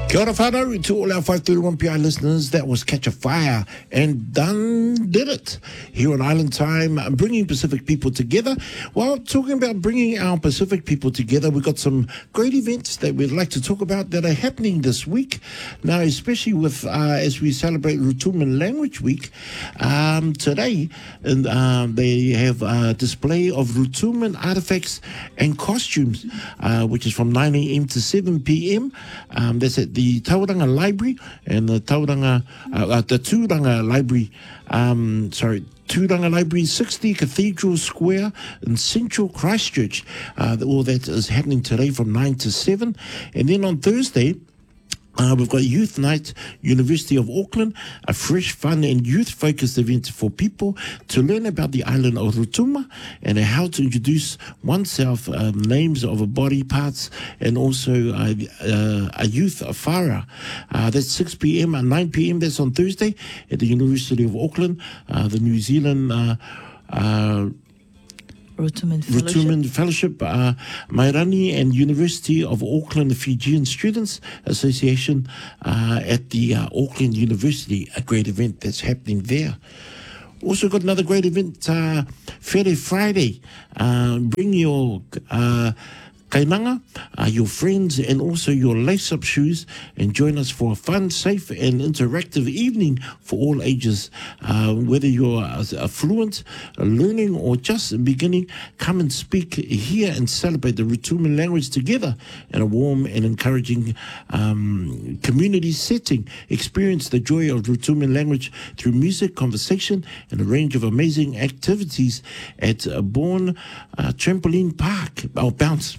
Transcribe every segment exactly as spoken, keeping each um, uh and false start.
Kia ora whanau to all our five thirty-one P I listeners. That was Catch a Fire, and done did it. Here on Island Time, bringing Pacific people together. Well, talking about bringing our Pacific people together, we've got some great events that we'd like to talk about that are happening this week. Now, especially with uh, as we celebrate Rutuman Language Week, um, today and um, they have a display of Rutuman artifacts and costumes, uh, which is from nine a.m. to seven p.m. Um, that's at the the Tauranga Library and the Tauranga, uh, uh, the Tūranga Library, um, sorry, Tūranga Library, sixty Cathedral Square in Central Christchurch. Uh, all that is happening today from nine to seven. And then on Thursday, Uh, we've got Youth Night, University of Auckland, a fresh, fun and youth-focused event for people to learn about the island of Rotuma and how to introduce oneself, uh, names of body parts, and also uh, uh, a youth a whara. Uh, that's six p.m. and nine p.m. That's on Thursday at the University of Auckland, uh, the New Zealand uh, uh, Rutuman Fellowship, Rutuman Fellowship uh, Mairani and University of Auckland Fijian Students Association uh, at the uh, Auckland University, a great event that's happening there. Also got another great event, uh, Where Friday. Uh, bring your uh, kainanga, uh, your friends, and also your lace-up shoes, and join us for a fun, safe, and interactive evening for all ages. Uh, whether you're uh, fluent, uh, learning, or just beginning, come and speak here and celebrate the Rutuman language together in a warm and encouraging um, community setting. Experience the joy of Rutuman language through music, conversation, and a range of amazing activities at uh, Bourne uh, Trampoline Park, or Bounce.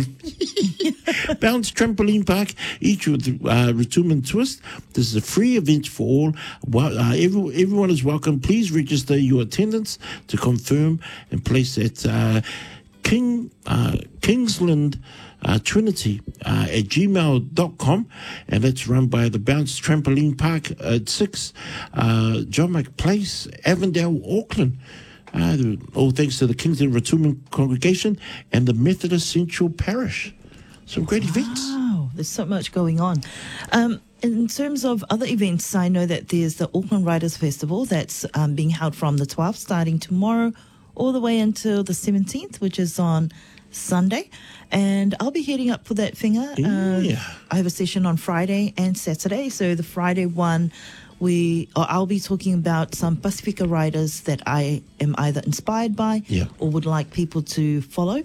Bounce Trampoline Park, each with uh, Rutuman twist. This is a free event for all. Well, uh, every, everyone is welcome. Please register your attendance to confirm and place at uh, King uh, Kingsland Uh, Trinity uh, at gmail dot com, and that's run by the Bounce Trampoline Park at six uh, John McPlace, Avondale, Auckland. Uh, all thanks to the Kingsland Rutuman Congregation and the Methodist Central Parish. Some great wow, events. Wow, there's so much going on. Um, in terms of other events, I know that there's the Auckland Writers Festival that's um, being held from the twelfth, starting tomorrow, all the way until the seventeenth, which is on Sunday. And I'll be heading up for that finger. Uh, yeah. I have a session on Friday and Saturday. So the Friday one, we or I'll be talking about some Pacifica writers that I am either inspired by yeah. or would like people to follow,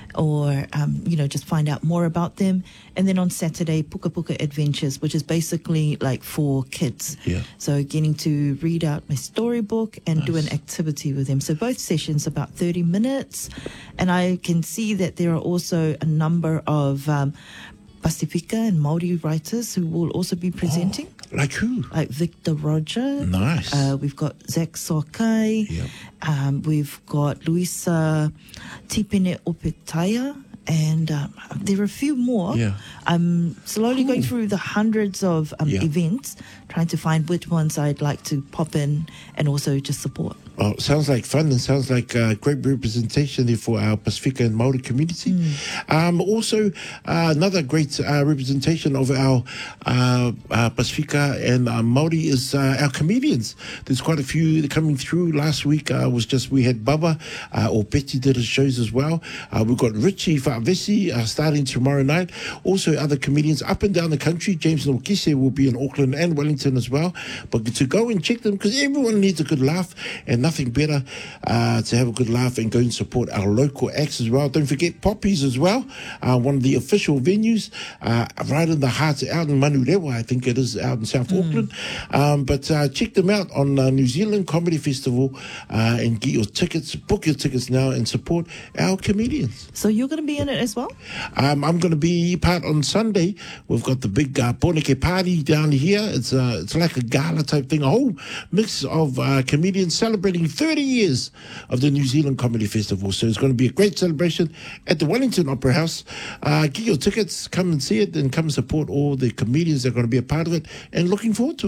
or um, you know, just find out more about them. And then on Saturday, Puka Puka Adventures, which is basically like for kids. Yeah. So getting to read out my storybook and nice. do an activity with them. So both sessions about thirty minutes, and I can see that there are also a number of um, Pacifica and Māori writers who will also be presenting. Oh, like who? Like Victor Roger. Nice. Uh, we've got Zach Sokai. Yep. Um, we've got Luisa Tipene Opetaya. And um, there are a few more. Yeah. I'm slowly cool. going through the hundreds of um, yeah. events, trying to find which ones I'd like to pop in and also just support. Oh, sounds like fun, and sounds like uh, great representation there for our Pacifica and Māori community. Mm. Um, also, uh, another great uh, representation of our uh, uh, Pacifica and uh, Māori is uh, our comedians. There's quite a few coming through. Last week uh, was just, we had Baba, uh, or Betty did his shows as well. Uh, we've got Richie Fa'avesi uh, starting tomorrow night. Also, other comedians up and down the country. James Nokise will be in Auckland and Wellington as well. But to go and check them, because everyone needs a good laugh, and nothing better uh, to have a good laugh and go and support our local acts as well. Don't forget Poppies as well, uh, one of the official venues uh, right in the heart, out in Manurewa, I think it is, out in South mm. Auckland. Um, but uh, check them out on uh, New Zealand Comedy Festival uh, and get your tickets, book your tickets now and support our comedians. So you're going to be in it as well? Um, I'm going to be part on Sunday. We've got the big uh, Poneke party down here. It's uh, it's like a gala type thing, a whole mix of uh, comedians celebrating thirty years of the New Zealand Comedy Festival. So it's going to be a great celebration at the Wellington Opera House. Uh, get your tickets, come and see it, and come and support all the comedians that are going to be a part of it, and looking forward to it.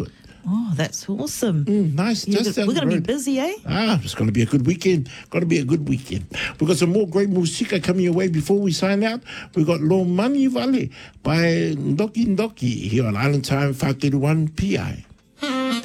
Oh, that's awesome. Mm, nice. You're Just go- down we're the going to be road. busy, eh? Ah, it's going to be a good weekend. Going to be a good weekend. We've got some more great musika coming your way before we sign out. We've got Lo Mani Vale by Ndoki Ndoki here on Island Time five thirty-one P I.